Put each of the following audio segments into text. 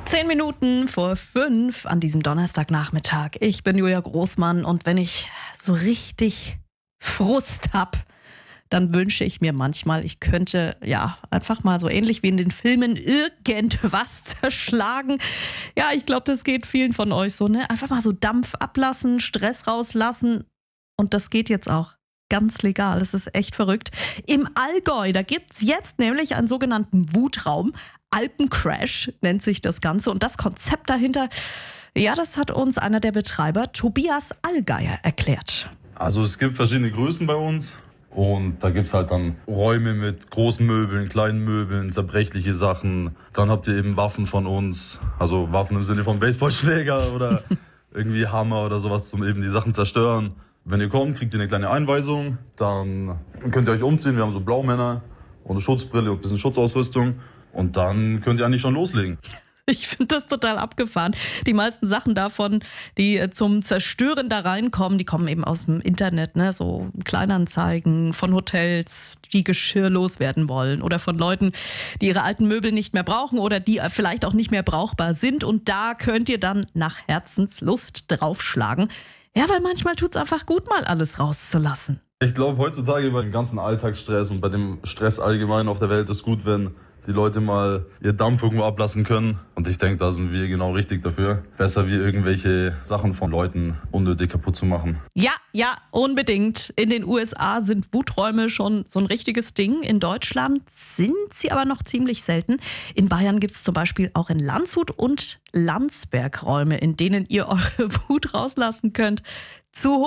10 Minuten vor 5 an diesem Donnerstagnachmittag. Ich bin Julia Großmann und wenn ich so richtig Frust habe, dann wünsche ich mir manchmal, ich könnte einfach mal so ähnlich wie in den Filmen irgendwas zerschlagen. Ja, ich glaube, das geht vielen von euch so, ne? Einfach mal so Dampf ablassen, Stress rauslassen und das geht jetzt auch. Ganz legal, das ist echt verrückt. Im Allgäu, da gibt's jetzt nämlich einen sogenannten Wutraum. Alpencrash nennt sich das Ganze. Und das Konzept dahinter, ja, das hat uns einer der Betreiber, Tobias Allgeier, erklärt. Also es gibt verschiedene Größen bei uns. Und da gibt es halt dann Räume mit großen Möbeln, kleinen Möbeln, zerbrechliche Sachen. Dann habt ihr eben Waffen von uns, also Waffen im Sinne von Baseballschläger oder irgendwie Hammer oder sowas, um eben die Sachen zerstören. Wenn ihr kommt, kriegt ihr eine kleine Einweisung, dann könnt ihr euch umziehen. Wir haben so Blaumänner und eine Schutzbrille und ein bisschen Schutzausrüstung. Und dann könnt ihr eigentlich schon loslegen. Ich finde das total abgefahren. Die meisten Sachen davon, die zum Zerstören da reinkommen, die kommen eben aus dem Internet, ne? So Kleinanzeigen von Hotels, die Geschirr loswerden wollen oder von Leuten, die ihre alten Möbel nicht mehr brauchen oder die vielleicht auch nicht mehr brauchbar sind. Und da könnt ihr dann nach Herzenslust draufschlagen. Ja, weil manchmal tut's einfach gut, mal alles rauszulassen. Ich glaube, heutzutage bei dem ganzen Alltagsstress und bei dem Stress allgemein auf der Welt ist gut, wenn die Leute mal ihr Dampf irgendwo ablassen können. Und ich denke, da sind wir genau richtig dafür. Besser wie irgendwelche Sachen von Leuten unnötig kaputt zu machen. Ja, unbedingt. In den USA sind Wuträume schon so ein richtiges Ding. In Deutschland sind sie aber noch ziemlich selten. In Bayern gibt es zum Beispiel auch in Landshut und Landsberg Räume, in denen ihr eure Wut rauslassen könnt. Zu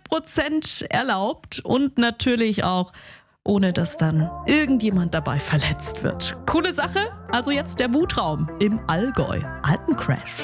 100% erlaubt und natürlich auch ohne dass dann irgendjemand dabei verletzt wird. Coole Sache, also jetzt der Wutraum im Allgäu. Alpencrash.